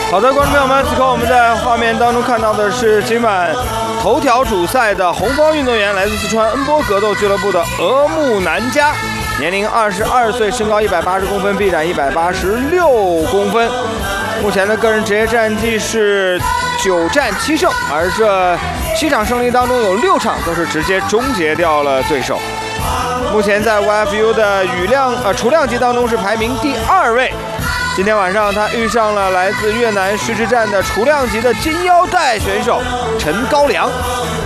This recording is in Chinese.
好的，观众朋友们，此刻我们在画面当中看到的是今晚头条主赛的红方运动员，来自四川恩波格斗俱乐部的额木南佳，年龄22岁，身高180公分，臂展186公分。目前的个人职业战绩是9战7胜，而这7场胜利当中有6场都是直接终结掉了对手。目前在 YFU 的雏量级当中是排名第2位。今天晚上他遇上了来自越南石之战的雏量级的金腰带选手陈高良。